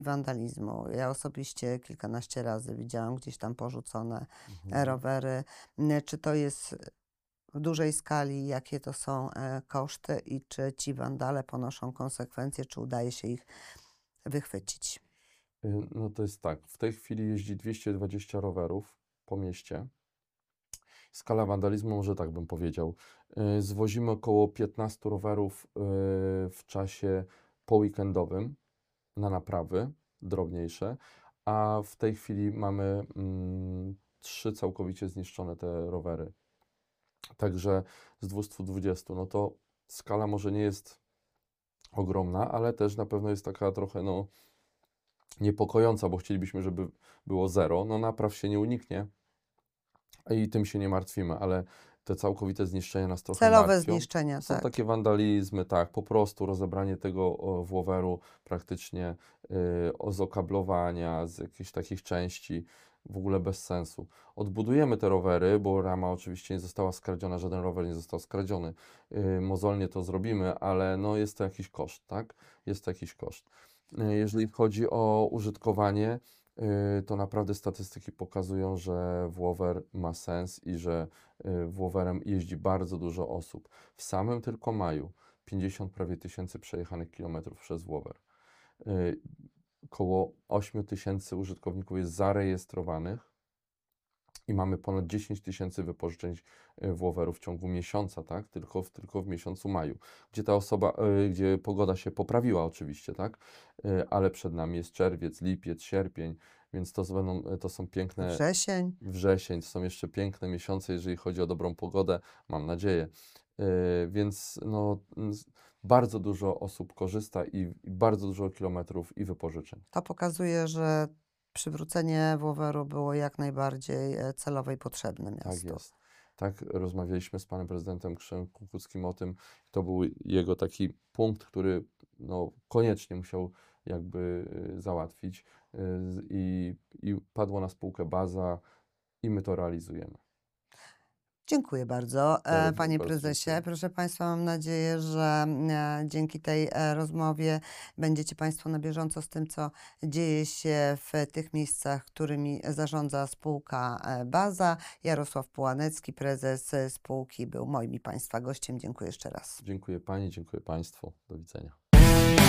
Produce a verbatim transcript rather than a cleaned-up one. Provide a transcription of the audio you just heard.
wandalizmu. Ja osobiście kilkanaście razy widziałam gdzieś tam porzucone e, Mhm. rowery. N- Czy to jest w dużej skali, jakie to są e, koszty i czy ci wandale ponoszą konsekwencje, czy udaje się ich wychwycić? Y, No to jest tak, w tej chwili jeździ dwieście dwadzieścia rowerów po mieście. Skala wandalizmu, może tak bym powiedział. Y, Zwozimy około piętnaście rowerów y, w czasie poweekendowym na naprawy drobniejsze, a w tej chwili mamy mm, trzy całkowicie zniszczone te rowery. Także z dwieście dwadzieścia, no to skala może nie jest ogromna, ale też na pewno jest taka trochę no, niepokojąca, bo chcielibyśmy, żeby było zero. No napraw się nie uniknie i tym się nie martwimy, ale te całkowite zniszczenia nas trochę Celowe martwią. zniszczenia, Są tak. takie wandalizmy, tak, po prostu rozebranie tego o, włoweru praktycznie y, o- z okablowania, z jakichś takich części, w ogóle bez sensu. Odbudujemy te rowery, bo rama oczywiście nie została skradziona, żaden rower nie został skradziony. Y, mozolnie to zrobimy, ale no jest to jakiś koszt, tak? Jest to jakiś koszt. Y, jeżeli chodzi o użytkowanie, y, to naprawdę statystyki pokazują, że Włower ma sens i że y, Włowerem jeździ bardzo dużo osób. W samym tylko maju pięćdziesiąt prawie tysięcy przejechanych kilometrów przez Włower. Y, Około osiem tysięcy użytkowników jest zarejestrowanych i mamy ponad dziesięć tysięcy wypożyczeń y, Włowerów w ciągu miesiąca, tak? Tylko w, tylko w miesiącu maju, gdzie ta osoba, y, gdzie pogoda się poprawiła oczywiście, tak? Y, Ale przed nami jest czerwiec, lipiec, sierpień, więc to, będą, to są piękne Wrzesień. wrzesień, to są jeszcze piękne miesiące, jeżeli chodzi o dobrą pogodę, mam nadzieję. Yy, więc no, mm, z- bardzo dużo osób korzysta i, i bardzo dużo kilometrów i wypożyczeń. To pokazuje, że przywrócenie Włoweru było jak najbardziej e, celowe i potrzebne Tak miastu. jest. Tak rozmawialiśmy z panem prezydentem Krzysztofem Kukuckim o tym. To był jego taki punkt, który no, koniecznie musiał jakby y, załatwić y, z- i, i padło na spółkę baza i my to realizujemy. Dziękuję bardzo, Ja e, również panie bardzo prezesie. dziękuję. Proszę państwa, mam nadzieję, że e, dzięki tej e, rozmowie będziecie państwo na bieżąco z tym, co dzieje się w tych miejscach, którymi zarządza spółka e, Baza. Jarosław Pułanecki, prezes e, spółki, był moim i państwa gościem. Dziękuję jeszcze raz. Dziękuję pani, dziękuję państwu. Do widzenia.